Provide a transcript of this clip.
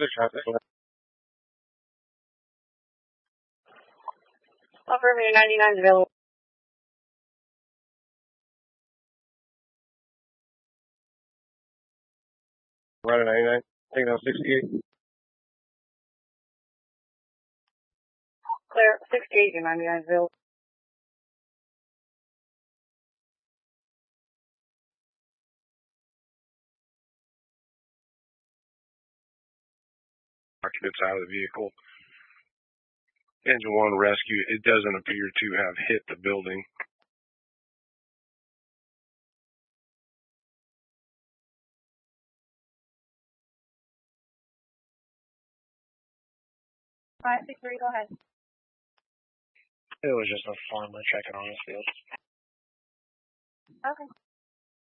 Upper Avenue 99 is available. Running 99, taking out 68. Clear, 68 and 99 is available. Occupants out of the vehicle. Engine 1 rescue, it doesn't appear to have hit the building. Five, 6, 3, go ahead. It was just a farmer checking on his field. Okay.